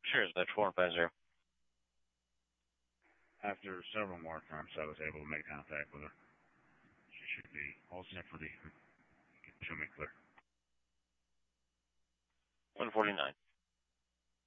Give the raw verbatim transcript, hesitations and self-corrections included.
Sure, that's four and five zero. After several more attempts, I was able to make contact with her. She should be all set for the... Show me clear. one forty-nine.